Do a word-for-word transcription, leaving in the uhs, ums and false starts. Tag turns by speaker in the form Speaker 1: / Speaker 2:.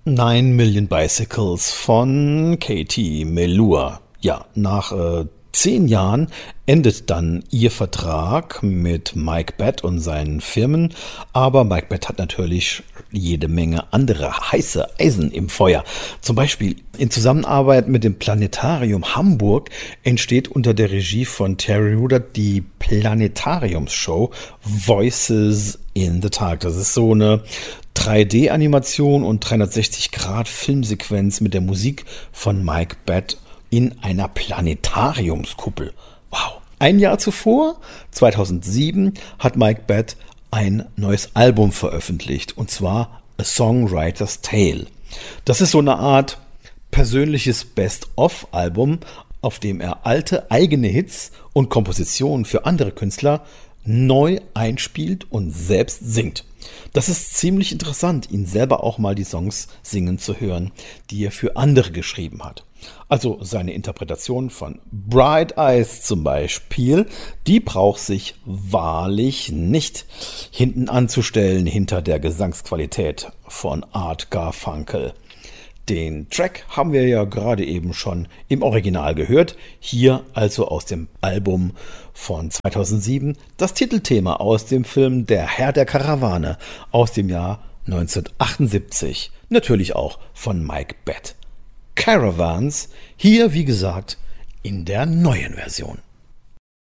Speaker 1: Nine Million Bicycles von Katie Melua. Ja, nach äh, zehn Jahren endet dann ihr Vertrag mit Mike Batt und seinen Firmen. Aber Mike Batt hat natürlich jede Menge andere heiße Eisen im Feuer. Zum Beispiel in Zusammenarbeit mit dem Planetarium Hamburg entsteht unter der Regie von Terry Rudert die Planetariumsshow Voices in the Dark. Das ist so eine drei D-Animation und dreihundertsechzig Grad Filmsequenz mit der Musik von Mike Batt in einer Planetariumskuppel. Wow. Ein Jahr zuvor, zweitausendsieben, hat Mike Batt ein neues Album veröffentlicht, und zwar A Songwriter's Tale. Das ist so eine Art persönliches Best-of-Album, auf dem er alte eigene Hits und Kompositionen für andere Künstler neu einspielt und selbst singt. Das ist ziemlich interessant, ihn selber auch mal die Songs singen zu hören, die er für andere geschrieben hat. Also seine Interpretation von Bright Eyes zum Beispiel, die braucht sich wahrlich nicht hinten anzustellen hinter der Gesangsqualität von Art Garfunkel. Den Track haben wir ja gerade eben schon im Original gehört, hier also aus dem Album von zweitausendsieben, das Titelthema aus dem Film Der Herr der Karawane aus dem Jahr neunzehnhundertachtundsiebzig, natürlich auch von Mike Batt. Caravans, hier wie gesagt in der neuen Version.